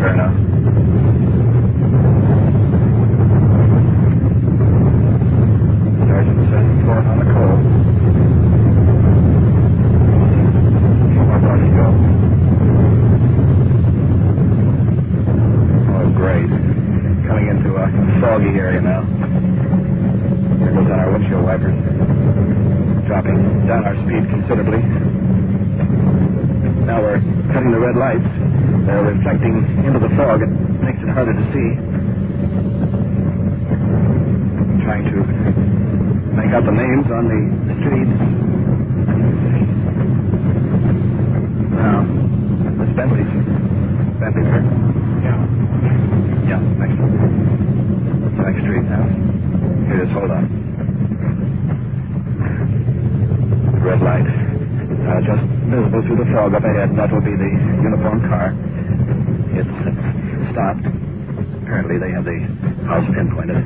clear now. Sergeant says report on the call. Where does he go? Oh, great. Coming into a foggy area now. There goes on our windshield wipers. Dropping down our speed considerably. Now we're cutting the red lights. They're reflecting into the fog. It makes it harder to see. Trying to make out the names on the streets. Now, Miss Bentley's. Bentley, sir? Yeah, next street now. Here it is, hold on. Red light. Just visible through the fog up ahead. That will be the uniformed car. It's stopped. Apparently they have the house pinpointed.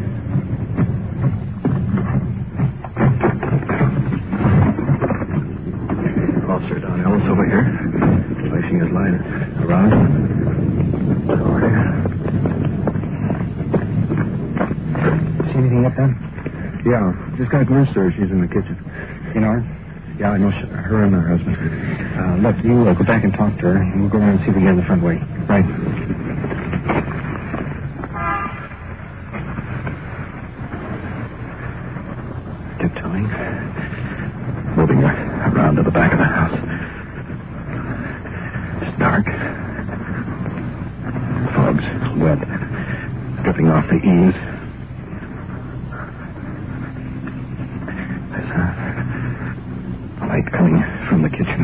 Officer Donnell is over here, placing his light around. Over here. See anything up there? Yeah, just got glimpse her. She's in the kitchen. You know her? Yeah, I know her and her husband. Look, you go back and talk to her, and we'll go around and see if we get in the front way. Right. Tiptoeing. Moving around to the back of the house. It's dark. Fog's wet. Dripping off the eaves. There's a light coming from the kitchen.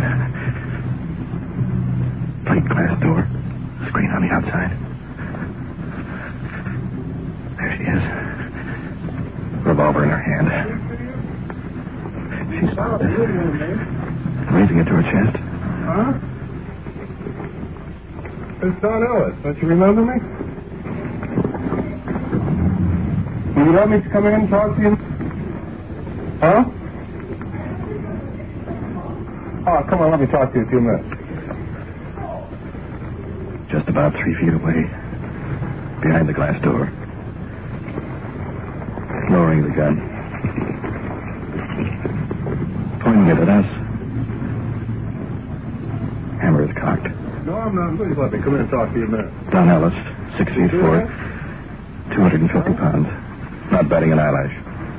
Plate glass door. Screen on the outside. There she is. Revolver in her hand. She's raising it to her chest. Huh? It's Don Ellis. Don't you remember me? Will you let me come in and talk to you? Huh? Oh, come on, let me talk to you a few minutes. Just about 3 feet away. Behind the glass door. Lowering the gun. Pointing it at us. Hammer is cocked. No, I'm not. Please let me come in and talk to you a minute. Don Ellis, 6 feet 4, 250 pounds. Not batting an eyelash.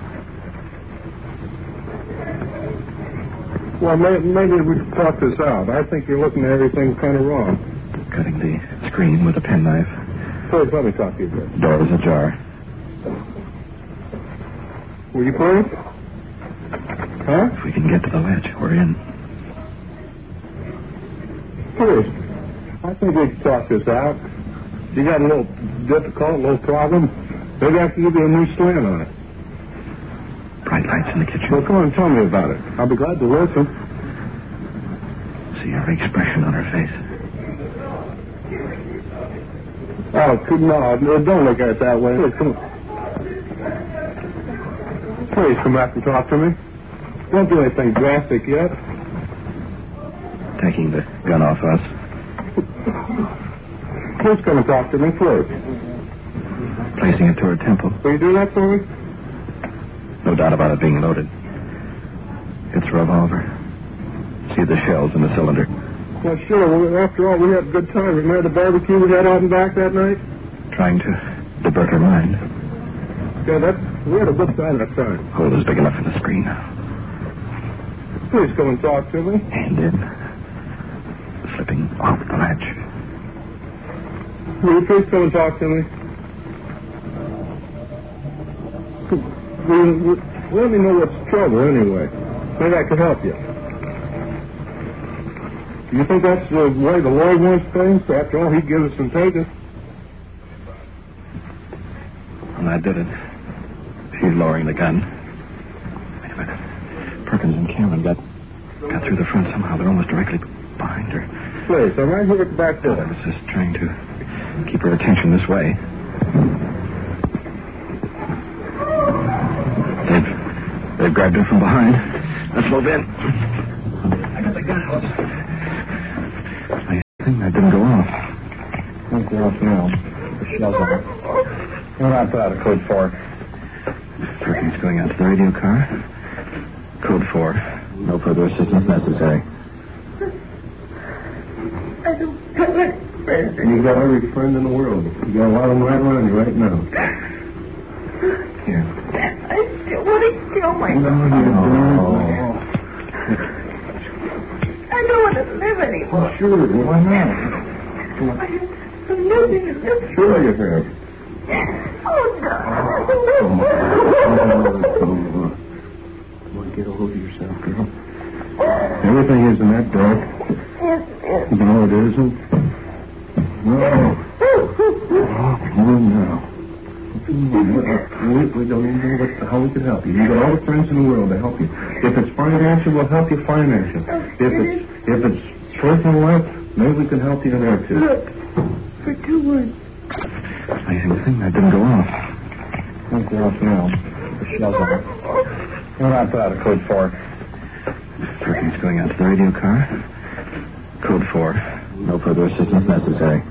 Well, maybe we can talk this out. I think you're looking at everything kind of wrong. Cutting the screen with a penknife. Please let me talk to you a bit. Door is ajar. Will you please? Huh? If we can get to the ledge, we're in. Please. I think we can talk this out. You got a little difficult, a little problem. Maybe I can give you a new slant on it. Bright lights in the kitchen. Well, come on and tell me about it. I'll be glad to listen. See her expression on her face. Oh, no, don't look at it that way. Please, come on. Please come back and talk to me. Don't do anything drastic yet. Taking the gun off us. Please come and talk to me, please. Placing it to her temple. Will you do that for me? No doubt about it being loaded. It's a revolver. See the shells in the cylinder. Well, sure. Well, after all, we had a good time. Remember the barbecue we had out and back that night? Trying to divert her mind. Yeah, we had a good time that time. Hole is big enough for the screen. Please come and talk to me. Hand in. Slipping off the latch. Will you please come and talk to me? Let me know what's the trouble anyway. Maybe I could help you. Do you think that's the way the Lord wants things? After all, he gives us and takes us. When I did it, she's lowering the gun. Wait a minute. Perkins and Cameron got through the front somehow. They're almost directly behind her. Please, I'm right here at the back door. I was just trying to keep her attention this way. They've grabbed her from behind. Let's move in. I got the gun. I think that didn't go off. Won't go off now. The shell's on it. What about that? A code 4. Perkins going out to the radio car. Code 4. No further assistance necessary. I don't have any friends. You got every friend in the world. You got a lot of them right around you right now. Here. I still want to kill myself. No, you don't. I don't want to live anymore. Sure, why not? I'm losing it. Sure you have. Oh, no. Come on, get a hold of yourself, girl. Everything isn't that dark. Yes, yes. No, it isn't. No. Oh, no. We don't even know how we can help you. You've got all the friends in the world to help you. If it's financial, we'll help you financially. If it's personal life, maybe we can help you in there, too. Look, for 2 words. Amazing thing, that didn't go off. Won't go off now. The shell's on it. What about that? A code 4. Perkins going out to the radio car. Code 4. No further assistance necessary.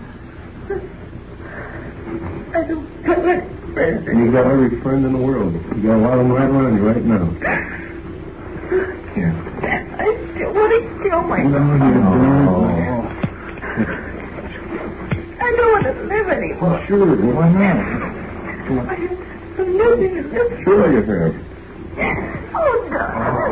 I don't have any friends. You got every friend in the world. You got a lot of them right around you right now. Here. I still want to kill myself. No, you don't. I don't want to live anymore. Sure, why not? I'm losing it. Sure you have. Oh, no.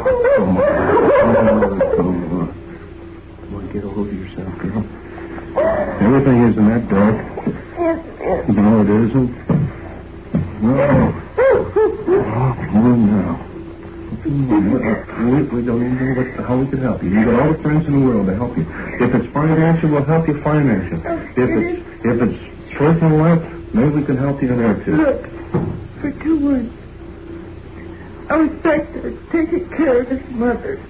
Come on, get a hold of yourself, girl. Everything isn't that dark. Yes, yes. No, it isn't. No. Oh, no. We don't even know how we can help you. You've got all the friends in the world to help you. If it's financial, we'll help you financially. If it's personal life, maybe we can help you in there, too. Look, for 2 words. I was back there taking care of his mother.